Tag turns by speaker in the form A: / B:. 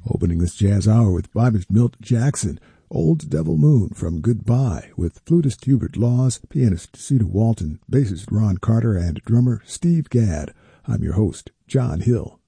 A: Opening this jazz hour with vibist Milt Jackson, Old Devil Moon from Goodbye, with flutist Hubert Laws, pianist Cedar Walton, bassist Ron Carter, and drummer Steve Gadd. I'm your host, John Hill.